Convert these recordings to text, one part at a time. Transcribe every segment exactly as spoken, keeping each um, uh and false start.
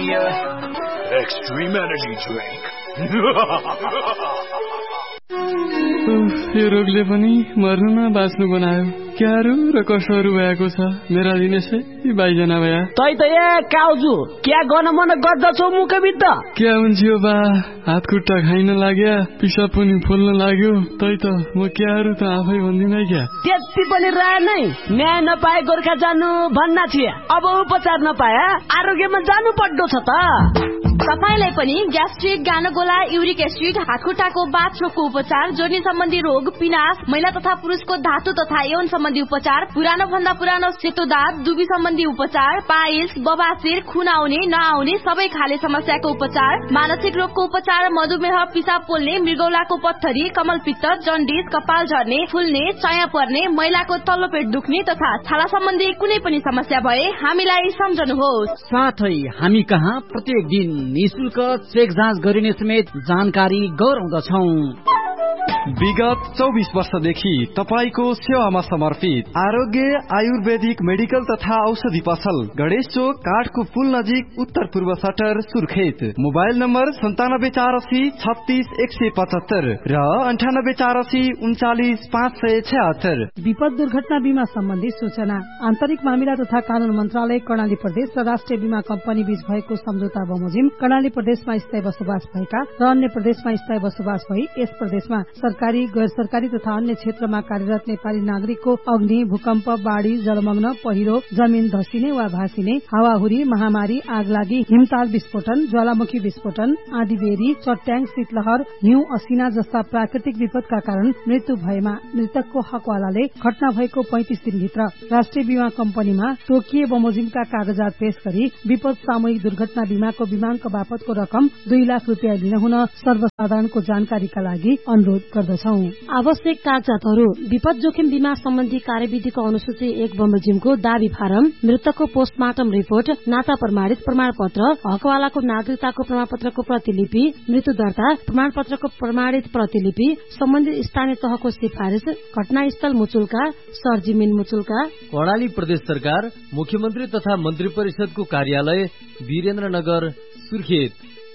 here. Extreme energy drink. यो रोगले पनि मर्नु न बाँच्नु बनायो। क्यारो र कसहरू भएको छ मेरा दिनेशै बाइजना भया। तै त ए काउजु क्या गर्न मन गर्दछौ मुखबित्त? क्या हुन्छ बा, हात खुट्टा खाइन लाग्या, पिसा पनि फुल्न लाग्यो। तै त म क्यारो त आफै भन्दिन क्या। त्यति पनि राय नै न्याय नपाए गोर्खा जानु भन्ना थिए। अब उपचार नपाए आरोग्यमा जानु पर्दो छ त। तपाईलाई पनि ग्यास्ट्रिक, गानोगोला, युरिक एसिड, हातखुट्टाको बाथरोगको उपचार, जोर्नी सम्बन्धी रोग, पिनास, महिला तथा पुरुषको धातु तथा यौन सम्बन्धी उपचार, पुरानो भन्दा पुरानो सेतो दाँत, दुबी सम्बन्धी उपचार, पाइल्स, बबासिर, खुन आउने नआउने सबै खाले समस्याको उपचार, मानसिक रोगको उपचार, मधुमेह, पिसाब पोल्ने, मृगौलाको पत्थरी, कमलपित्त, जन्डिस, कपाल झर्ने, फुल्ने, चाया पर्ने, महिलाको तल्लो पेट दुख्ने तथा छाला सम्बन्धी कुनै पनि समस्या भए हामीलाई सम्झनुहोस्। साथै हामी कहाँ प्रत्येक दिन निशुल्क चेक जाँच गरिने समेत जानकारी गराउँदछौँ। विगत चौबिस वर्षदेखि तपाईको सेवामा समर्पित आरोग्य आयुर्वेदिक मेडिकल तथा औषधि पसल, गणेश चोक, काठको पुल नजिक, उत्तर पूर्व सटर, सुर्खेत। मोबाइल नम्बर सन्तानब्बे चार असी छत्तीस एक सय पचहत्तर र अन्ठानब्बे चार असी उन्चालिस पाँच सय छहत्तर। विपद दुर्घटना बीमा सम्बन्धी सूचना आन्तरिक मामिला तथा कानून मन्त्रालय, कर्णाली प्रदेश र राष्ट्रिय बीमा कम्पनी बीच भएको सम्झौता बमोजिम कर्णाली प्रदेशमा स्थायी बसोबास भएका र अन्य प्रदेशमा स्थायी बसोबास भई यस प्रदेशमा सरकारी, गैर सरकारी तथा अन्य क्षेत्रमा कार्यरत नेपाली नागरिकको अग्नि, भूकम्प, बाढ़ी, जलमग्न, पहिरो, जमिन धसिने वा भासिने, हावाहुरी, महामारी, आगलागी, हिमताल विस्फोटन, ज्वालामुखी विस्फोटन, आँधीबेहरी, चट्याङ, शीतलहर, हिउँ, असिना जस्ता प्राकृतिक विपदका कारण मृत्यु भएमा मृतकको हकवालाले घटना भएको पैंतिस दिनभित्र राष्ट्रिय बीमा कम्पनीमा तोकिए बमोजिमका कागजात पेश गरी विपद सामूहिक दुर्घटना बीमाको बीमाङ्क बापतको रकम दुई लाख रूपियाँ लिन हुन सर्वसाधारणको जानकारीका लागि अनुरोध गर्दछौ। आवश्यक कागजातहरू: विपद जोखिम बीमा सम्बन्धी कार्यविधिको अनुसूची एक बमोजिमको दावी फारम, मृतकको पोस्टमार्टम रिपोर्ट, नाता प्रमाणित प्रमाण पत्र, हकवालाको नागरिकताको प्रमाणपत्रको प्रतिलिपि, मृत्यु दर्ता प्रमाणपत्रको प्रमाणित प्रतिलिपि, सम्बन्धित स्थानीय तहको सिफारिश, घटनास्थल मुचुल्का, सरजिमिन मुचुल्का। कर्णाली प्रदेश सरकार, मुख्यमन्त्री तथा मन्त्री परिषदको कार्यालय, वीरेन्द्रनगर, सुर्खेत।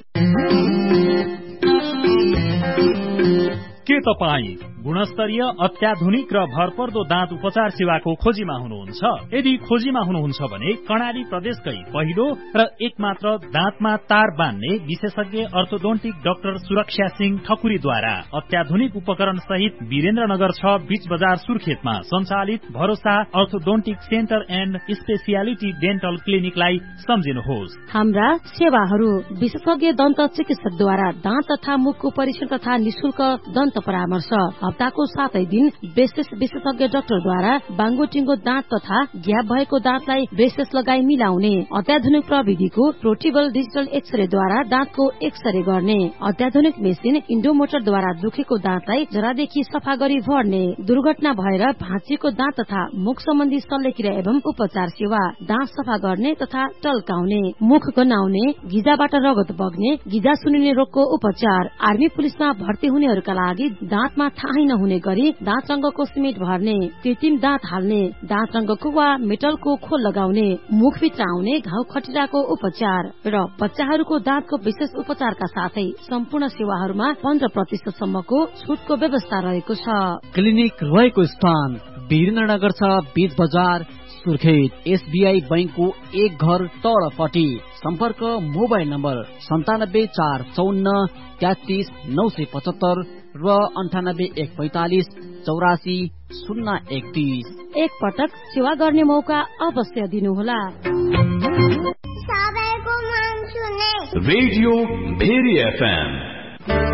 के तपाईँ गुणस्तरीय, अत्याधुनिक र भरपर्दो दाँत उपचार सेवाको खोजीमा हुनुहुन्छ? यदि खोजीमा हुनुहुन्छ भने कर्णाली प्रदेशकै पहिलो र एकमात्र दाँतमा तार बान्ने विशेषज्ञ अर्थोडोन्टिक डाक्टर सुरक्षा सिंह ठकुरीद्वारा अत्याधुनिक उपकरण सहित वीरेन्द्रनगर छ, बीच बजार, सुर्खेतमा सञ्चालित भरोसा orthodontic centre and speciality dental क्लिनिकलाई सम्झिनुहोस्। हाम्रा सेवाहरू: विशेषज्ञ दन्त चिकित्सकद्वारा दाँत तथा मुखको परीक्षण तथा निशुल्क दन्त परामर्श। हप्ताको सातै दिन ब्रेसेस विशेषज्ञ डाक्टरद्वारा बाङ्गोटिङ्गो दाँत तथा ग्याप भएको दाँतलाई ब्रेसेस लगाई मिलाउने। अत्याधुनिक प्रविधिको पोर्टेबल डिजिटल एक्सरेद्वारा दाँतको एक्सरे गर्ने। अत्याधुनिक मेसिन इन्डोमोटरद्वारा दुखेको दाँतलाई जरादेखि सफा गरी भर्ने। दुर्घटना भएर भाँचिएको दाँत तथा मुख सम्बन्धी शल्यक्रिया एवं उपचार सेवा। दाँत सफा गर्ने तथा टल्काउने, मुख गन्हाउने, गिजाबाट रगत बग्ने, गिजा सुनिने रोगको उपचार। आर्मी पुलिसमा भर्ती हुनेहरूका लागि दाँतमा थाहै नहुने गरी दाँत रंगको सिमेन्ट भर्ने, कृत्रिम दाँत हाल्ने, दाँत रंगको वा मेटलको खोल लगाउने, मुखभित्र आउने घाउ खटिराको उपचार र बच्चाहरूको दाँतको विशेष उपचारका साथै सम्पूर्ण सेवाहरूमा पन्ध्र प्रतिशत सम्मको छुटको व्यवस्था रहेको छ। क्लिनिक रहेको स्थान वीरेन्द्रनगर छ, बीच बजार, सुर्खेत। एसबीआई बैंकको एक घर तडपट्टि। सम्पर्क मोबाइल नम्बर सन्तानब्बे चार चौन्न तेत्तीस नौ सय पचहत्तर र अन्ठानब्बे एक पैतालिस चौरासी शून्य एकतीस। एक पटक सेवा गर्ने मौका अवश्य दिनुहोला। Radio very FM.